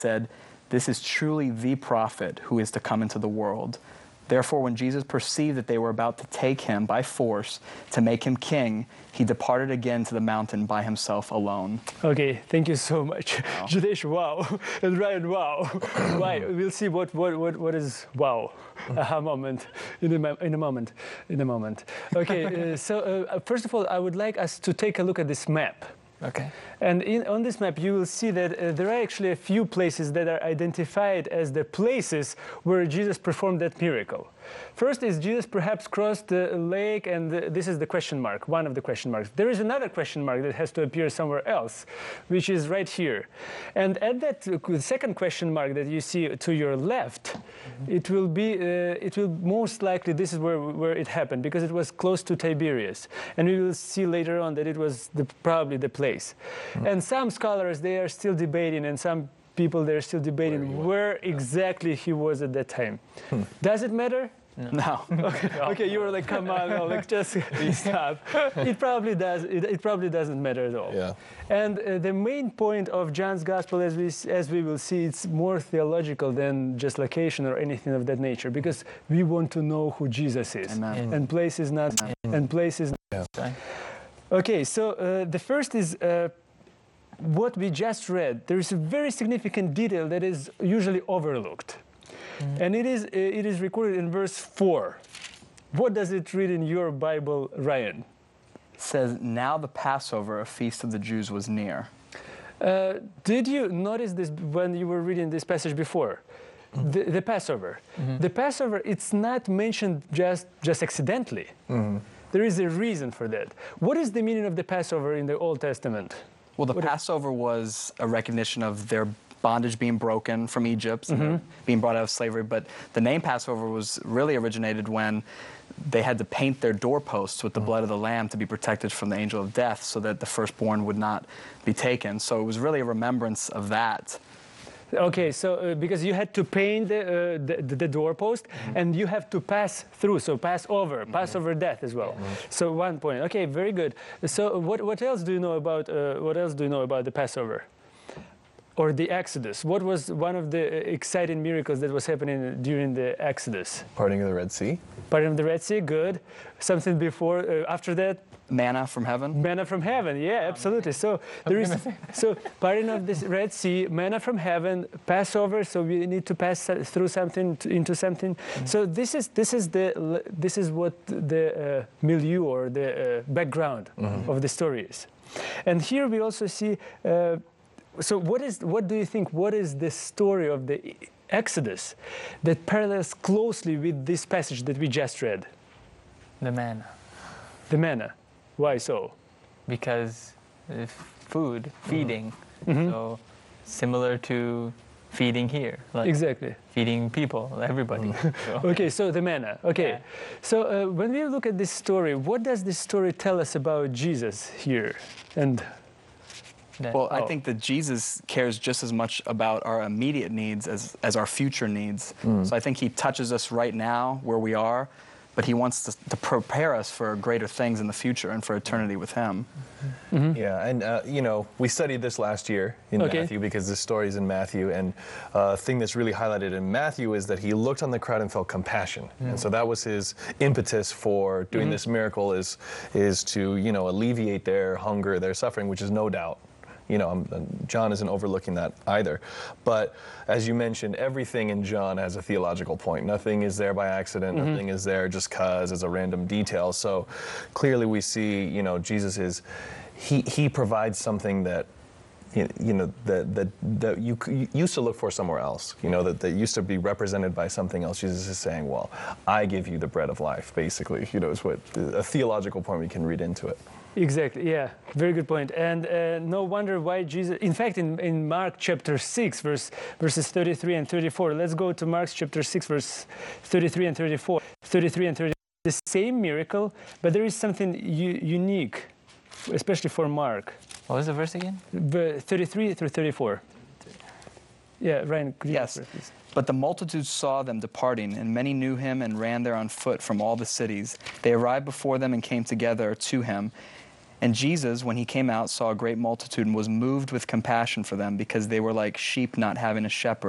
said, "This is truly the prophet who is to come into the world." Therefore, when Jesus perceived that they were about to take him by force to make him king, he departed again to the mountain by himself alone. Okay, thank you so much. Wow. Jitesh, wow. And Ryan, wow. Right, we'll see what is wow. Aha moment in a moment. Okay, so first of all, I would like us to take a look at this map. Okay. And on this map, you will see that there are actually a few places that are identified as the places where Jesus performed that miracle. First is Jesus perhaps crossed the lake, and this is the question mark, one of the question marks. There is another question mark that has to appear somewhere else, which is right here. And at that second question mark that you see to your left, it will most likely, this is where it happened, because it was close to Tiberias. And we will see later on that it was probably the place. And some scholars, they are still debating, and some people, they're still debating where exactly he was at that time. Does it matter? No. Okay, you were like, come on, no, like just stop. It probably does. It probably doesn't matter at all. Yeah. And the main point of John's Gospel, as we will see, it's more theological than just location or anything of that nature, because we want to know who Jesus is. Amen. And place is not. And place is not. Yeah. Okay, so the first is what we just read. There is a very significant detail that is usually overlooked. And it is recorded in verse 4. What does it read in your Bible, Ryan? It says, "Now the Passover, a feast of the Jews, was near." Did you notice this when you were reading this passage before? The Passover. The Passover, it's not mentioned just accidentally. There is a reason for that. What is the meaning of the Passover in the Old Testament? Well, the Passover was a recognition of their bondage being broken from Egypt, being brought out of slavery. But the name Passover was really originated when they had to paint their doorposts with the blood of the lamb to be protected from the angel of death, so that the firstborn would not be taken. So it was really a remembrance of that. Okay, so because you had to paint the doorpost, and you have to pass through, so pass over death as well. So 1 point. Okay, very good. So what else do you know about the Passover? Or the Exodus? What was one of the exciting miracles that was happening during the Exodus? Parting of the Red Sea. Parting of the Red Sea, good. Something before, after that? Manna from heaven. Manna from heaven, yeah, absolutely. So there is, parting of this Red Sea, manna from heaven, Passover. So we need to pass through something into something. So this is what the milieu or the background of the story is. And here we also see. So what do you think? What is the story of the Exodus that parallels closely with this passage that we just read? The manna. The manna. Why so? Because food, feeding. So similar to feeding here. Like exactly. Feeding people, everybody. So. Okay, so the manna. Okay. Yeah. So when we look at this story, what does this story tell us about Jesus here? And well, I think that Jesus cares just as much about our immediate needs as our future needs. So I think he touches us right now where we are, but he wants to prepare us for greater things in the future and for eternity with him. Yeah, and we studied this last year in Matthew, because this story is in Matthew, and a thing that's really highlighted in Matthew is that he looked on the crowd and felt compassion. And so that was his impetus for doing this miracle, is to, alleviate their hunger, their suffering, which is no doubt. John isn't overlooking that either. But as you mentioned, everything in John has a theological point. Nothing is there by accident. Nothing is there just because as a random detail. So clearly we see, Jesus he provides something that that you used to look for somewhere else, that used to be represented by something else. Jesus is saying, well, I give you the bread of life, basically, is what a theological point we can read into it. Exactly, yeah, very good point. And no wonder why Jesus, in fact, in Mark chapter 6, verses 33 and 34, let's go to Mark chapter 6, verse 33 and 34. 33 and 34, the same miracle, but there is something unique, especially for Mark. What was the verse again? 33 through 34. Yeah, Ryan, could you Yes. read, please? But the multitude saw them departing, and many knew him and ran there on foot from all the cities. They arrived before them and came together to him. And Jesus, when he came out, saw a great multitude and was moved with compassion for them because they were like sheep not having a shepherd.